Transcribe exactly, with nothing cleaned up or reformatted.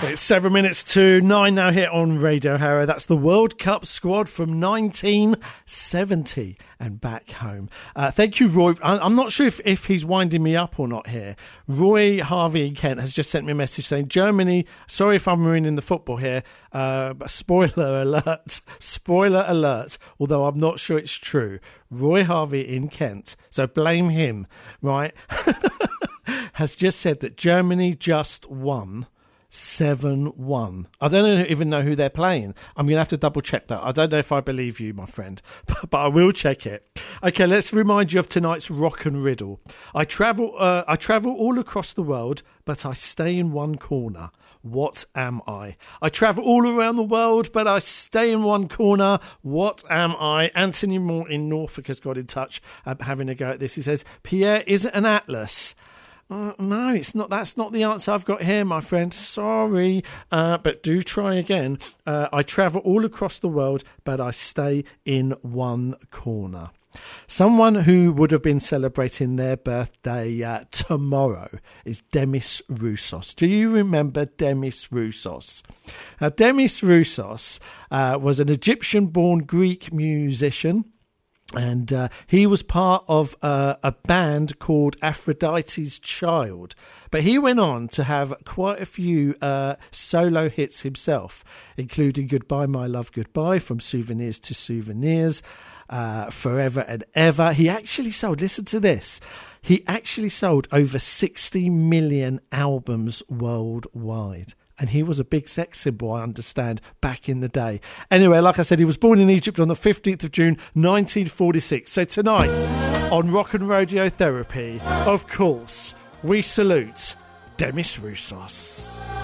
It's seven minutes to nine now here on Radio Harrow. That's the World Cup squad from nineteen seventy and back home. Uh, thank you, Roy. I'm not sure if, if he's winding me up or not here. Roy Harvey in Kent has just sent me a message saying, Germany, sorry if I'm ruining the football here, uh, but spoiler alert, spoiler alert, although I'm not sure it's true. Roy Harvey in Kent, so blame him, right, has just said that Germany just won seven one. I don't even know who they're playing. I'm going to have to double check that. I don't know if I believe you, my friend, but I will check it. Okay, let's remind you of tonight's rock and riddle. I travel, uh, I travel all across the world, but I stay in one corner. What am I? I travel all around the world, but I stay in one corner. What am I? Anthony Moore in Norfolk has got in touch, uh, having a go at this. He says, Pierre, is it an atlas? Uh, no, it's not. That's not the answer I've got here, my friend. Sorry, uh, but do try again. Uh, I travel all across the world, but I stay in one corner. Someone who would have been celebrating their birthday uh, tomorrow is Demis Roussos. Do you remember Demis Roussos? Now, Demis Roussos uh, was an Egyptian-born Greek musician. And uh, he was part of uh, a band called Aphrodite's Child. But he went on to have quite a few uh, solo hits himself, including Goodbye, My Love, Goodbye, From Souvenirs to Souvenirs, uh, Forever and Ever. He actually sold, listen to this, he actually sold over sixty million albums worldwide. And he was a big sex symbol, I understand, back in the day. Anyway, like I said, he was born in Egypt on the fifteenth of June, nineteen forty-six. So tonight, on Rock and Radiotherapy, of course, we salute Demis Roussos.